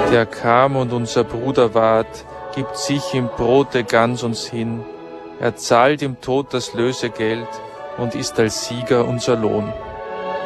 der kam und unser Bruder ward, gibt sich im Brote ganz uns hin. Er zahlt im Tod das Lösegeld und ist als Sieger unser Lohn.